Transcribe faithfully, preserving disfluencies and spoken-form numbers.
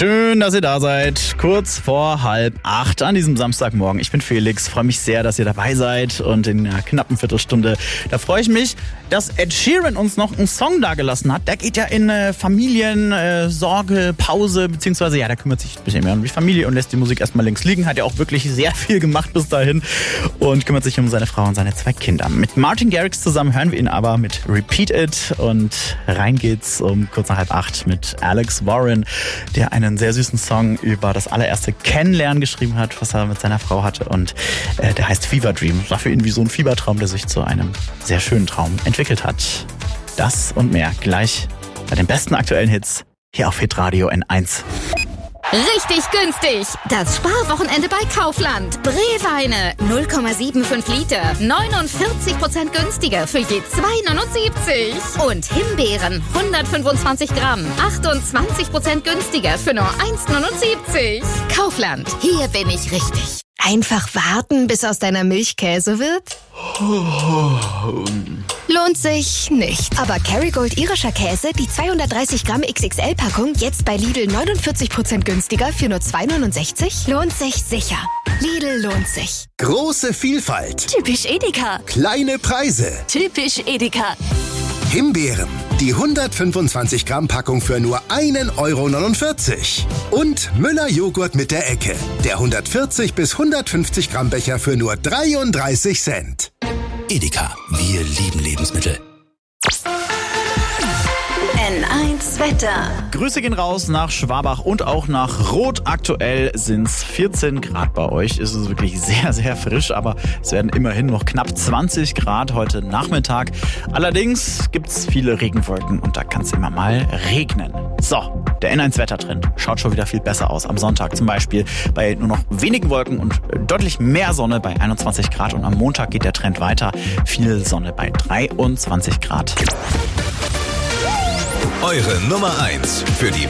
Schön, dass ihr da seid. Kurz vor halb acht an diesem Samstagmorgen. Ich bin Felix, freue mich sehr, dass ihr dabei seid und in einer knappen Viertelstunde, da freue ich mich, dass Ed Sheeran uns noch einen Song dagelassen hat. Der geht ja in äh, Familiensorge, äh, Pause, beziehungsweise ja, der kümmert sich ein bisschen mehr um die Familie und lässt die Musik erstmal links liegen. Hat ja auch wirklich sehr viel gemacht bis dahin und kümmert sich um seine Frau und seine zwei Kinder. Mit Martin Garrix zusammen hören wir ihn aber mit Repeat It und rein geht's um kurz nach halb acht mit Alex Warren, der einen sehr süßen Song über das allererste Kennenlernen geschrieben hat, was er mit seiner Frau hatte und äh, der heißt Fever Dream. War für ihn wie so ein Fiebertraum, der sich zu einem sehr schönen Traum entwickelt hat. Das und mehr gleich bei den besten aktuellen Hits hier auf Hitradio N eins. Richtig günstig! Das Sparwochenende bei Kaufland. Brewweine null Komma fünfundsiebzig Liter, neunundvierzig Prozent günstiger für je zwei Komma neunundsiebzig. Und Himbeeren hundertfünfundzwanzig Gramm, achtundzwanzig Prozent günstiger für nur eins Komma neunundsiebzig. Kaufland, hier bin ich richtig. Einfach warten, bis aus deiner Milch Käse wird? Lohnt sich nicht. Aber Kerrygold irischer Käse, die zweihundertdreißig Gramm X X L-Packung, jetzt bei Lidl neunundvierzig Prozent günstiger für nur zwei Komma neunundsechzig? Lohnt sich sicher. Lidl lohnt sich. Große Vielfalt. Typisch Edeka. Kleine Preise. Typisch Edeka. Himbeeren. Die hundertfünfundzwanzig Gramm Packung für nur ein Euro neunundvierzig. Und Müller Joghurt mit der Ecke. Der hundertvierzig bis hundertfünfzig Gramm Becher für nur dreiunddreißig Cent. Edeka, wir lieben Lebensmittel. N eins Wetter. Grüße gehen raus nach Schwabach und auch nach Rot. Aktuell sind es vierzehn Grad bei euch. Es ist wirklich sehr, sehr frisch, aber es werden immerhin noch knapp zwanzig Grad heute Nachmittag. Allerdings gibt es viele Regenwolken und da kann es immer mal regnen. So, der N eins Wettertrend schaut schon wieder viel besser aus. Am Sonntag zum Beispiel bei nur noch wenigen Wolken und deutlich mehr Sonne bei einundzwanzig Grad. Und am Montag geht der Trend weiter. Viel Sonne bei dreiundzwanzig Grad. Eure Nummer eins für die